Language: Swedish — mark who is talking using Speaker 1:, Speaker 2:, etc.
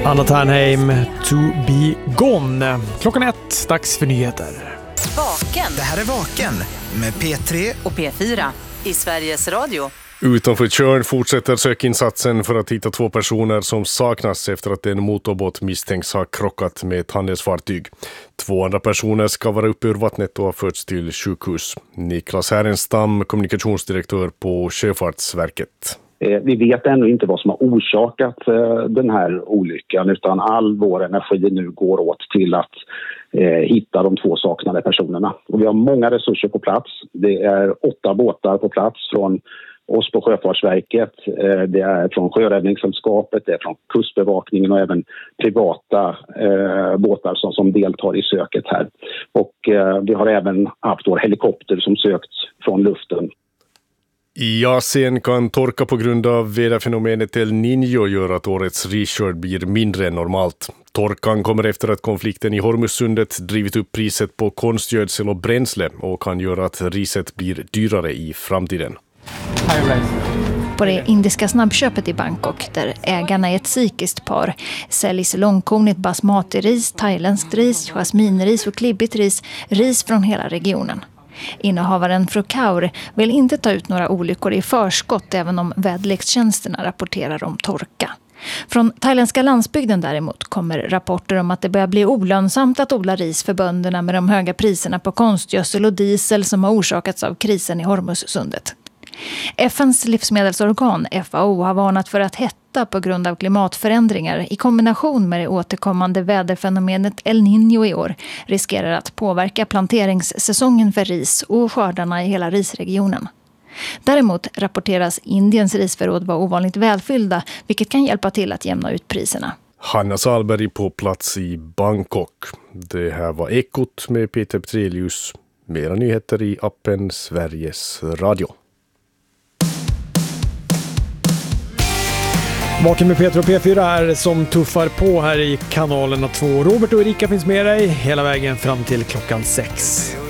Speaker 1: Anna Ternheim, To Be Gone. Klockan 1, dags för nyheter.
Speaker 2: Vaken.
Speaker 3: Det här är Vaken med P3
Speaker 2: och P4 i Sveriges Radio.
Speaker 4: Utanför Tjörn fortsätter sökinsatsen för att hitta 2 personer som saknas efter att en motorbåt misstänks ha krockat med ett handelsfartyg. 2 andra personer ska vara uppe ur vattnet och har förts till sjukhus. Niklas Härenstam, kommunikationsdirektör på Sjöfartsverket.
Speaker 5: Vi vet ännu inte vad som har orsakat den här olyckan, utan all vår energi nu går åt till att hitta de 2 saknade personerna. Och vi har många resurser på plats. Det är 8 båtar på plats från oss på Sjöfartsverket, det är från Sjöräddningssällskapet, det är från Kustbevakningen och även privata båtar som deltar i söket här. Och vi har även haft vår helikopter som sökt från luften.
Speaker 4: I Asien kan torka på grund av väderfenomenet El Niño göra att årets risskörd blir mindre än normalt. Torkan kommer efter att konflikten i Hormuzsundet drivit upp priset på konstgödsel och bränsle och kan göra att riset blir dyrare i framtiden.
Speaker 6: På det indiska snabbköpet i Bangkok, där ägarna är ett sikiskt par, säljs långkornigt basmati-ris, thailändskt ris, jasminris och klibbigt ris från hela regionen. Innehavaren Frukaur vill inte ta ut några olyckor i förskott, även om väderlekstjänsterna rapporterar om torka. Från thailändska landsbygden däremot kommer rapporter om att det börjar bli olönsamt att odla ris för bönderna med de höga priserna på konstgödsel och diesel som har orsakats av krisen i Hormuzsundet. FNs livsmedelsorgan FAO har varnat för att hetta på grund av klimatförändringar i kombination med det återkommande väderfenomenet El Niño i år riskerar att påverka planteringssäsongen för ris och skördarna i hela risregionen. Däremot rapporteras Indiens risförråd vara ovanligt välfyllda, vilket kan hjälpa till att jämna ut priserna.
Speaker 4: Hanna Salberg på plats i Bangkok. Det här var Ekot med Peter Petrelius. Mera nyheter i appen Sveriges Radio.
Speaker 1: Vaken med Peter och P4 är som tuffar på här i kanalerna 2. Robert och Erika finns med dig hela vägen fram till klockan 6.